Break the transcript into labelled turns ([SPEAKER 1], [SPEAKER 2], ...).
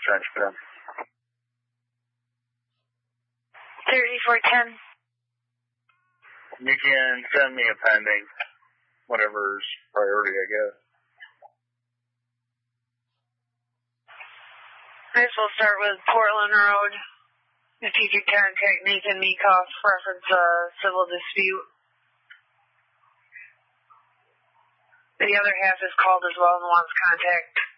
[SPEAKER 1] Trench pen.
[SPEAKER 2] 3410.
[SPEAKER 1] You can send me a pending, whatever's priority, I guess.
[SPEAKER 2] This will start with Portland Road. If you could contact Nathan Meekoff, reference a civil dispute. The other half is called as well and wants contact.